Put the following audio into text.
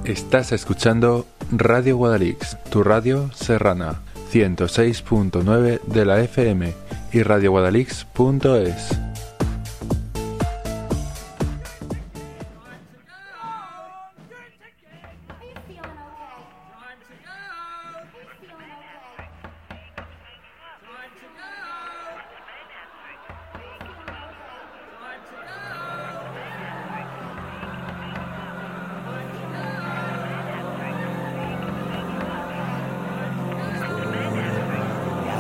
Estás escuchando Radio Guadalix, tu radio serrana, 106.9 de la FM y radioguadalix.es.